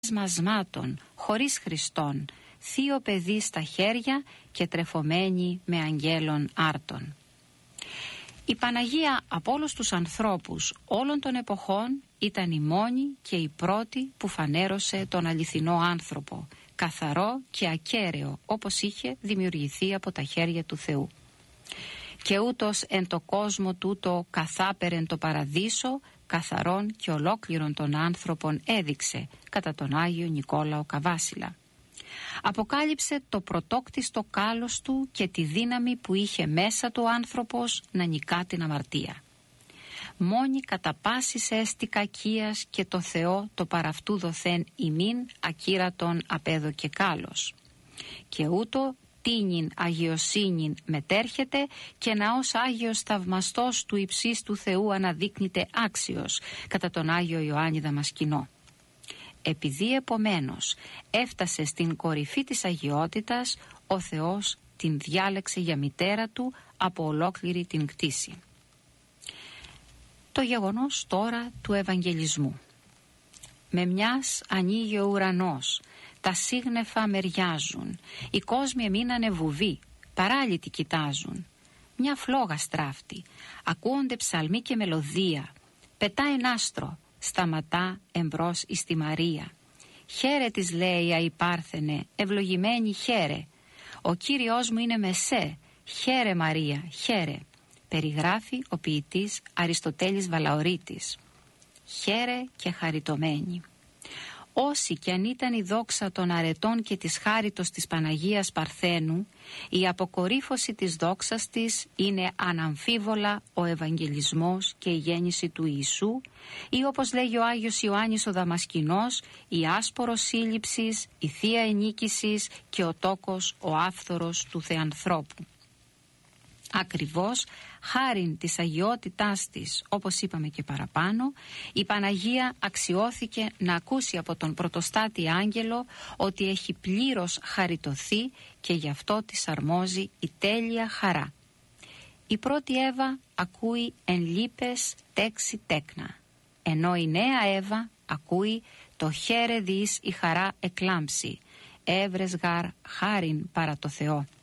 μασμάτων, χωρίς Χριστόν, θείο παιδί στα χέρια και τρεφωμένη με αγγέλων άρτων. Η Παναγία από όλους τους ανθρώπους όλων των εποχών ήταν η μόνη και η πρώτη που φανέρωσε τον αληθινό άνθρωπο, καθαρό και ακέραιο όπως είχε δημιουργηθεί από τα χέρια του Θεού. Και ούτως εν το κόσμο τούτο καθάπερεν το παραδείσο, καθαρόν και ολόκληρον των άνθρωπων έδειξε κατά τον Άγιο Νικόλαο Καβάσιλα. Αποκάλυψε το πρωτόκτιστο κάλος του και τη δύναμη που είχε μέσα του άνθρωπος να νικά την αμαρτία. Μόνη κατά πάσης έστι κακίας και το Θεό το παραυτού δοθέν ημίν ακύρατον απέδωκε κάλος. Και ούτω τίνην αγιοσύνην μετέρχεται και ναός Άγιος Θαυμαστός του υψίστου του Θεού αναδείκνυται άξιος κατά τον Άγιο Ιωάννη Δαμασκηνό. Επειδή επομένως έφτασε στην κορυφή της αγιότητας, ο Θεός την διάλεξε για μητέρα του από ολόκληρη την κτήση. Το γεγονός τώρα του Ευαγγελισμού. Με μιας ανοίγει ο ουρανός, τα σύγνεφα μεριάζουν, οι κόσμοι εμείνανε βουβοί, παράλυτοι κοιτάζουν. Μια φλόγα στράφτει, ακούονται ψαλμοί και μελωδία, πετάει ένα άστρο, σταματά εμπρός εις τη Μαρία. Χαίρε της λέει αϊπάρθενε, ευλογημένη χαίρε. Ο Κύριος μου είναι με σε, χαίρε Μαρία, χαίρε. Περιγράφει ο ποιητής Αριστοτέλης Βαλαωρίτης. Χαίρε και χαριτωμένη. Όσοι κι αν ήταν η δόξα των αρετών και της χάριτος της Παναγίας Παρθένου, η αποκορύφωση της δόξας της είναι αναμφίβολα ο Ευαγγελισμός και η γέννηση του Ιησού, ή όπως λέγει ο Άγιος Ιωάννης ο Δαμασκηνός, η άσπορος σύλληψης, η θεία ενίκησης και ο τόκος ο άφθορος του Θεανθρώπου. Ακριβώς χάριν της αγιότητάς της, όπως είπαμε και παραπάνω, η Παναγία αξιώθηκε να ακούσει από τον πρωτοστάτη άγγελο ότι έχει πλήρως χαριτωθεί και γι' αυτό της αρμόζει η τέλεια χαρά. Η πρώτη Εύα ακούει εν λύπες τέξη τέκνα, ενώ η νέα Εύα ακούει το χαίρε δις η χαρά εκλάμψη, έβρες γαρ χάριν παρά το Θεό.